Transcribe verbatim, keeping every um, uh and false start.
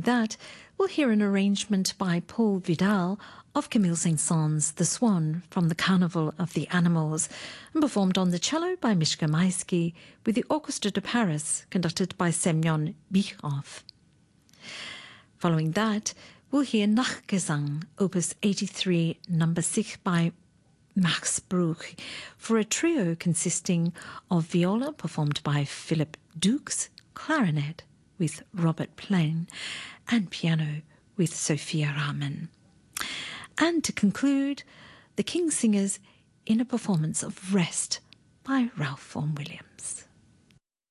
that, we'll hear an arrangement by Paul Vidal of Camille Saint-Saëns' The Swan from the Carnival of the Animals, and performed on the cello by Mishka Maisky with the Orchestra de Paris, conducted by Semyon Bychrov. Following that, we'll hear Nachtgesang, Opus eighty-three, number six by Max Bruch, for a trio consisting of viola performed by Philip Dukes, clarinet with Robert Plain, and piano with Sophia Rahman. And to conclude, the King's Singers in a performance of Rest by Ralph Vaughan Williams.